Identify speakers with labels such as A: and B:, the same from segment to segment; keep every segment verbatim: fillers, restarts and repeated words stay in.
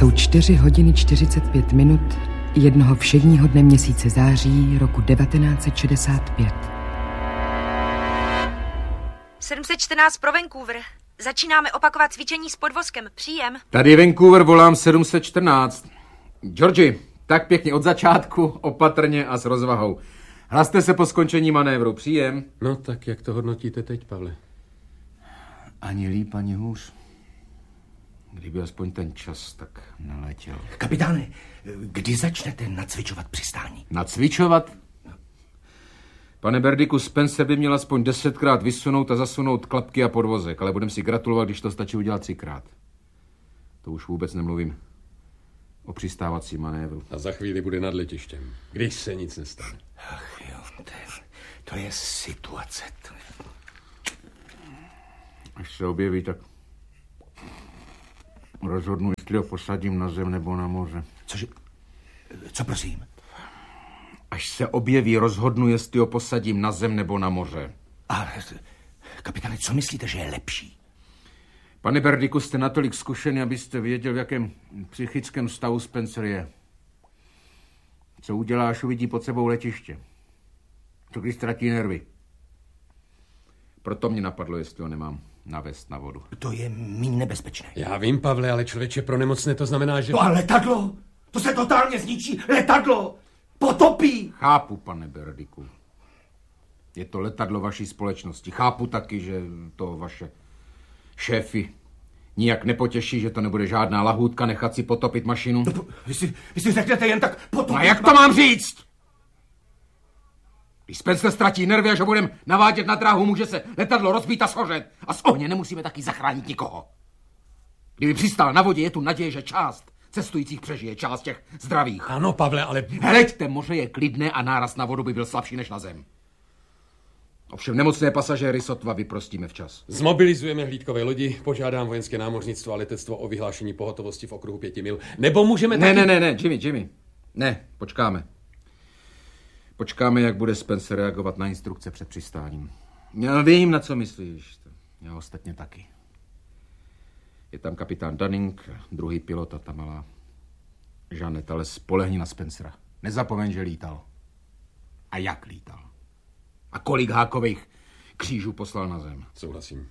A: Jsou čtyři hodiny čtyřicet pět minut jednoho všedního dne měsíce září roku devatenáct set šedesát pět.
B: sedm set čtrnáct pro Vancouver. Začínáme opakovat cvičení s podvozkem. Příjem.
C: Tady Vancouver, volám sedm set čtrnáct. Georgi, tak pěkně od začátku, opatrně a s rozvahou. Hlaste se po skončení manévru. Příjem.
D: No tak jak to hodnotíte teď, Pavle?
C: Ani líp, ani hůř. Kdyby aspoň ten čas tak naletěl.
E: Kapitáne, kdy začnete nacvičovat přistání?
C: Nacvičovat? Pane Berdiku, Spencer by měl aspoň desetkrát vysunout a zasunout klapky a podvozek, ale budem si gratulovat, když to stačí udělat třikrát. To už vůbec nemluvím o přistávací manévru.
D: A za chvíli bude nad letištěm, když se nic nestane.
E: Ach jo, to je, to je situace. To je...
C: Až se objeví, tak rozhodnu, jestli ho posadím na zem nebo na moře.
E: Cože? Co prosím?
C: Až se objeví, rozhodnu, jestli ho posadím na zem nebo na moře.
E: A kapitáne, co myslíte, že je lepší?
C: Pane Berdiku, jste natolik zkušený, abyste věděl, v jakém psychickém stavu Spencer je. Co udělá, až uvidí pod sebou letiště? Co když ztratí nervy? Proto mě napadlo, jestli ho nemám navést na vodu.
E: To je méně nebezpečné.
D: Já vím, Pavle, ale člověče, pro nemocné to znamená, že...
E: No a letadlo? To se totálně zničí. Letadlo! Potopí!
C: Chápu, pane Berdiku. Je to letadlo vaší společnosti. Chápu taky, že to vaše šéfy nijak nepotěší, že to nebude žádná lahůdka nechat si potopit mašinu.
E: No, vy, si, vy si řeknete jen tak potopit...
C: A jak to mám říct? Když Spencer ztratí nervy, až ho budeme navádět na dráhu, může se letadlo rozbít a schořet. A z ohně nemusíme taky zachránit nikoho. Kdyby přistál na vodě, je tu naděje, že část cestujících přežije, část těch zdravých.
D: Ano, Pavle, ale...
C: Hleďte, moře je klidné a náraz na vodu by byl slabší než na zem. Ovšem nemocné pasažéry sotva vyprostíme včas.
D: Zmobilizujeme hlídkové lodi, požádám vojenské námořnictvo a letectvo o vyhlášení pohotovosti v okruhu pěti mil. Nebo můžeme
C: Ne,
D: taky...
C: ne, ne, ne, Jimmy, Jimmy. Ne, počkáme. Počkáme, jak bude Spencer reagovat na instrukce před přistáním. Já vím, na co myslíš. Já ostatně taky. Je tam kapitán Dunning, druhý pilot a ta malá Žanet, ale spolehni na Spencera. Nezapomeň, že lítal. A jak lítal. A kolik hákových křížů poslal na zem.
D: Souhlasím.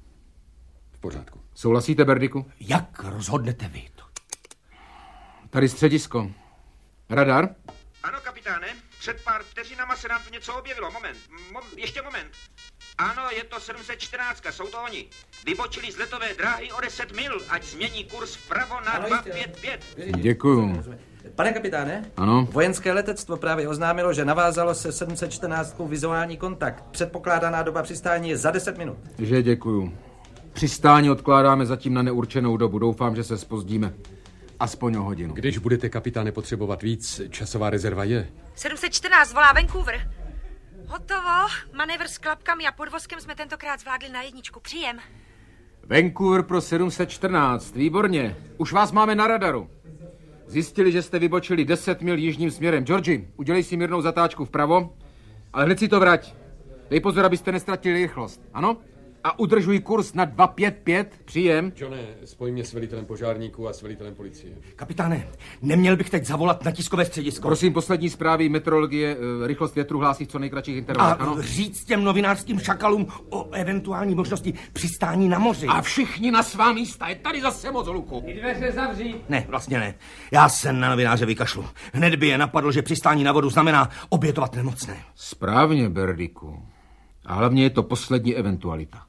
D: V pořádku.
C: Souhlasíte, Berdiku?
E: Jak rozhodnete vy to?
C: Tady středisko. Radar?
F: Ano, kapitáne. Před pár vteřinama se nám tu něco objevilo. Moment. Mom- ještě moment. Ano, je to sedm set čtrnáct, jsou to oni. Vybočili z letové dráhy o deset mil, ať změní kurz vpravo na
G: Ano,
F: dva
G: jistě.
F: pět pět.
C: Děkuju.
G: Pane kapitáne,
C: Ano?
G: vojenské letectvo právě oznámilo, že navázalo se sedm set čtrnáct vizuální kontakt. Předpokládaná doba přistání je za deset minut.
C: Že děkuju. Přistání odkládáme zatím na neurčenou dobu. Doufám, že se zpozdíme. Aspoň o hodinu.
D: Když budete, kapitáne, potřebovat víc, časová rezerva je.
B: sedm set čtrnáct volá Vancouver. Hotovo. Manévr s klapkami a podvozkem jsme tentokrát zvládli na jedničku. Příjem.
C: Vancouver pro sedm set čtrnáct. Výborně. Už vás máme na radaru. Zjistili, že jste vybočili deset mil jižním směrem. Georgi, udělej si mírnou zatáčku vpravo, ale hned si to vrať. Dej pozor, abyste nestratili rychlost. Ano? A udržuj kurz na dva pět pět. Příjem.
D: Johne, spoj mě s velitelem požárníků a s velitelem policie.
E: Kapitáne, neměl bych teď zavolat na tiskové středisko.
C: Prosím, poslední zprávy meteorologie, rychlost větru hlásí v co nejkratších intervalech.
E: A
C: Ano?
E: říct těm novinářským šakalům o eventuální možnosti přistání na moři.
C: A všichni na svá místa. Je tady zase moc hluku.
H: Dveře zavří.
E: Ne, vlastně ne. Já se na novináře vykašlu. Hned by je napadlo, že přistání na vodu znamená obětovat nemocné.
C: Správně, Berdiku. A hlavně je to poslední eventualita.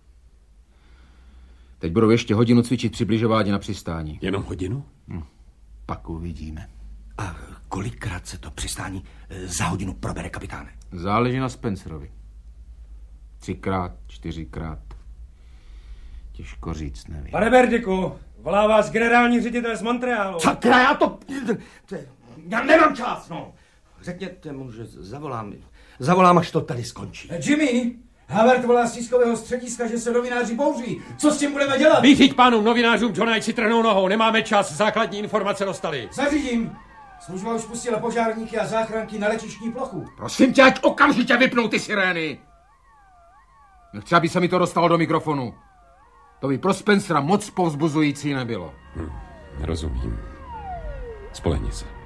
C: Teď budou ještě hodinu cvičit přibližování na přistání.
D: Jenom hodinu?
C: Hm. Pak uvidíme.
E: A kolikrát se to přistání za hodinu probere, kapitáne?
C: Záleží na Spencerovi. Třikrát, čtyřikrát. Těžko říct, nevím.
H: Pane Berdiku, volá vás generální ředitel z Montrealu.
E: Sakra, já to... to je- Já nemám čas, no. Řekněte mu, že zavolám. Zavolám, až to tady skončí.
H: Jimmy, Havert volá z tiskového střediska, že se novináři bouří. Co s tím budeme dělat?
D: Vyřiď pánům novinářům, John, ať si trhnou nohou. Nemáme čas, základní informace dostali.
H: Zařídím. Služba už pustila požárníky a záchranky na letištní plochu.
C: Prosím tě, ať okamžitě vypnou ty sirény. Nechci, aby se mi to dostalo do mikrofonu. To by pro Spencera moc povzbuzující nebylo.
D: Hm, rozumím. Spolehni se.